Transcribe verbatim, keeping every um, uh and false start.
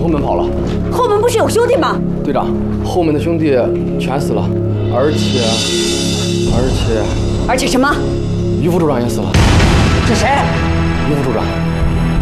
后门跑了。 后门不是有兄弟吗？ 队长，后门的兄弟全死了，而且，而且， 而且什么？ 于副处长也死了。 是谁？ 于副处长。